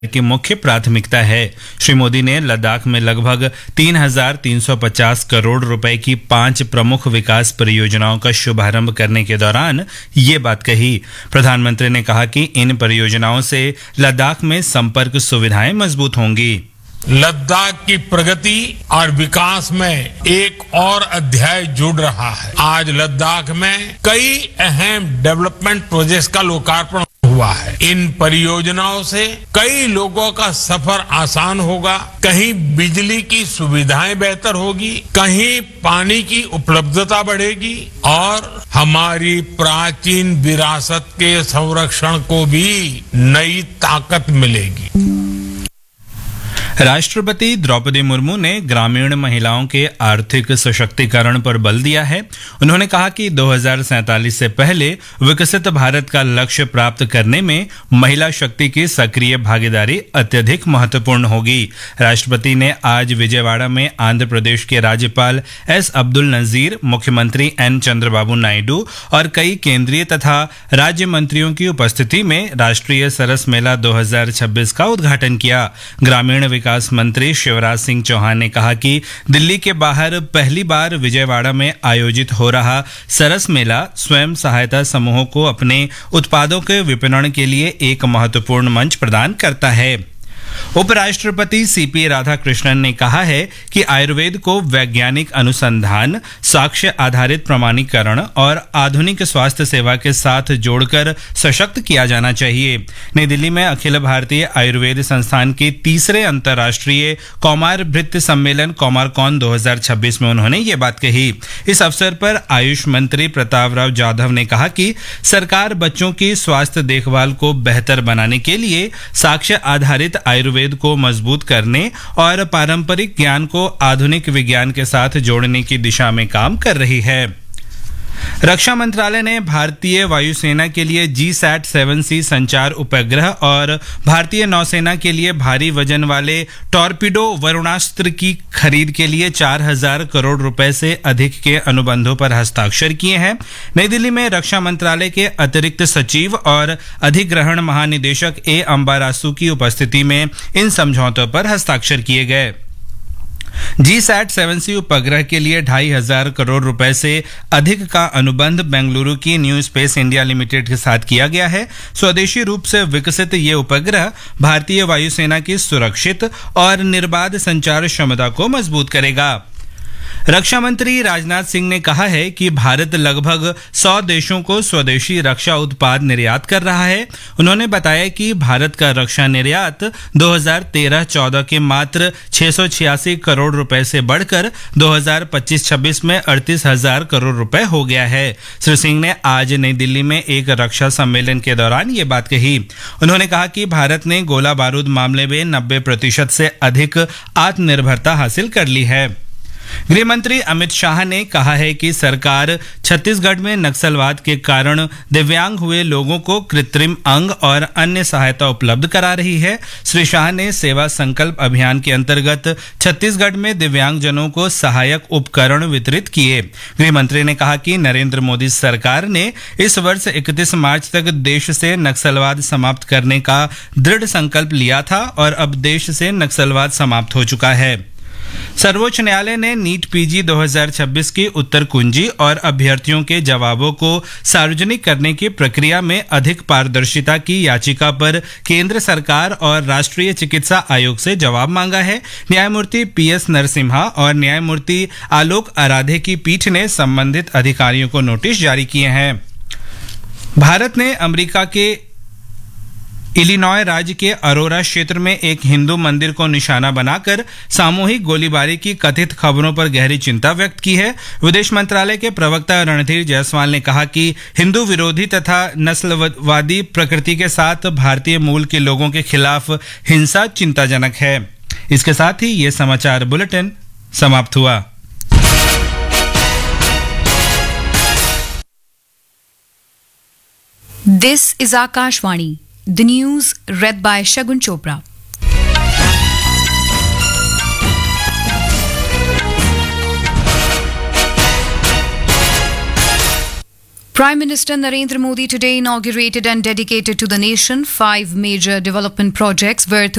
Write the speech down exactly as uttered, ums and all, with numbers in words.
की मुख्य प्राथमिकता है। श्री मोदी ने लद्दाख में लगभग तीन हजार तीन सौ पचास करोड़ रुपए की पांच प्रमुख विकास परियोजनाओं का शुभारंभ करने के दौरान ये बात कही। प्रधानमंत्री ने कहा कि इन परियोजनाओं से लद्दाख में संपर्क सुविधाएं मजबूत होंगी। लद्दाख की प्रगति और विकास में एक और अध्याय जुड़ रहा है। आज लद्दाख में कई अहम डेवलपमेंट प्रोजेक्ट्स का लोकार्पण हुआ है। इन परियोजनाओं से कई लोगों का सफर आसान होगा, कहीं बिजली की सुविधाएं बेहतर होगी, कहीं पानी की उपलब्धता बढ़ेगी और हमारी प्राचीन विरासत के संरक्षण को भी नई ताकत मिलेगी। राष्ट्रपति द्रौपदी मुर्मू ने ग्रामीण महिलाओं के आर्थिक सशक्तिकरण पर बल दिया है। उन्होंने कहा कि दो हज़ार सैंतालीस से पहले विकसित भारत का लक्ष्य प्राप्त करने में महिला शक्ति की सक्रिय भागीदारी अत्यधिक महत्वपूर्ण होगी। राष्ट्रपति ने आज विजयवाड़ा में आंध्र प्रदेश के राज्यपाल एस अब्दुल नजीर, मुख्यमंत्री एन चंद्रबाबू नायडू और कई केंद्रीय तथा राज्य मंत्रियों की उपस्थिति में राष्ट्रीय सरस मेला दो हज़ार छब्बीस का उद्घाटन किया। ग्रामीण विकास मंत्री शिवराज सिंह चौहान ने कहा कि दिल्ली के बाहर पहली बार विजयवाड़ा में आयोजित हो रहा सरस मेला स्वयं सहायता समूहों को अपने उत्पादों के विपणन के लिए एक महत्वपूर्ण मंच प्रदान करता है। उपराष्ट्रपति सीपी राधाकृष्णन ने कहा है कि आयुर्वेद को वैज्ञानिक अनुसंधान, साक्ष्य आधारित प्रमाणीकरण और आधुनिक स्वास्थ्य सेवा के साथ जोड़कर सशक्त किया जाना चाहिए। नई दिल्ली में अखिल भारतीय आयुर्वेद संस्थान के तीसरे अंतर्राष्ट्रीय कौमार भृत्य सम्मेलन कौमारकॉन दो हज़ार छब्बीस में उन्होंने ये बात कही। इस अवसर पर आयुष मंत्री प्रताप राव जाधव ने कहा कि सरकार बच्चों की स्वास्थ्य देखभाल को बेहतर बनाने के लिए साक्ष्य आधारित आयुर्वेद को मजबूत करने और पारंपरिक ज्ञान को आधुनिक विज्ञान के साथ जोड़ने की दिशा में काम कर रही है। रक्षा मंत्रालय ने भारतीय वायुसेना के लिए जी सैट सेवन सी संचार उपग्रह और भारतीय नौसेना के लिए भारी वजन वाले टॉर्पीडो वरुणास्त्र की खरीद के लिए चार हजार करोड़ रुपए से अधिक के अनुबंधों पर हस्ताक्षर किए हैं। नई दिल्ली में रक्षा मंत्रालय के अतिरिक्त सचिव और अधिग्रहण महानिदेशक ए अंबारासु की उपस्थिति में इन समझौतों पर हस्ताक्षर किए गए। जी सैट सेवन सी उपग्रह के लिए ढाई हजार करोड़ रुपए से अधिक का अनुबंध बेंगलुरु की न्यू स्पेस इंडिया लिमिटेड के साथ किया गया है। स्वदेशी रूप से विकसित ये उपग्रह भारतीय वायुसेना की सुरक्षित और निर्बाध संचार क्षमता को मजबूत करेगा। रक्षा मंत्री राजनाथ सिंह ने कहा है कि भारत लगभग सौ देशों को स्वदेशी रक्षा उत्पाद निर्यात कर रहा है। उन्होंने बताया कि भारत का रक्षा निर्यात दो हज़ार तेरह चौदह के मात्र छह सौ छियासी करोड़ रुपए से बढ़कर दो हज़ार पच्चीस छब्बीस में अड़तीस हजार करोड़ रुपए हो गया है। श्री सिंह ने आज नई दिल्ली में एक रक्षा सम्मेलन के दौरान ये बात कही। उन्होंने कहा कि भारत ने गोला बारूद मामले में नब्बे प्रतिशत से अधिक आत्मनिर्भरता हासिल कर ली है। गृह मंत्री अमित शाह ने कहा है कि सरकार छत्तीसगढ़ में नक्सलवाद के कारण दिव्यांग हुए लोगों को कृत्रिम अंग और अन्य सहायता उपलब्ध करा रही है। श्री शाह ने सेवा संकल्प अभियान के अंतर्गत छत्तीसगढ़ में दिव्यांगजनों को सहायक उपकरण वितरित किए। गृह मंत्री ने कहा कि नरेंद्र मोदी सरकार ने इस वर्ष इकतीस मार्च तक देश से नक्सलवाद समाप्त करने का दृढ़ संकल्प लिया था और अब देश से नक्सलवाद समाप्त हो चुका है। सर्वोच्च न्यायालय ने नीट पीजी दो हज़ार छब्बीस की उत्तर कुंजी और अभ्यर्थियों के जवाबों को सार्वजनिक करने की प्रक्रिया में अधिक पारदर्शिता की याचिका पर केंद्र सरकार और राष्ट्रीय चिकित्सा आयोग से जवाब मांगा है। न्यायमूर्ति पी एस नरसिम्हा और न्यायमूर्ति आलोक आराधे की पीठ ने संबंधित अधिकारियों को नोटिस जारी किए हैं। भारत ने अमेरिका के इलिनॉय राज्य के अरोरा क्षेत्र में एक हिंदू मंदिर को निशाना बनाकर सामूहिक गोलीबारी की कथित खबरों पर गहरी चिंता व्यक्त की है। विदेश मंत्रालय के प्रवक्ता रणधीर जायसवाल ने कहा कि हिंदू विरोधी तथा नस्लवादी प्रकृति के साथ भारतीय मूल के लोगों के खिलाफ हिंसा चिंताजनक है। इसके साथ ही ये समाचार बुलेटिन समाप्त हुआ। This is Akashvani, the news read by Shagun Chopra. Prime Minister Narendra Modi today inaugurated and dedicated to the nation five major development projects worth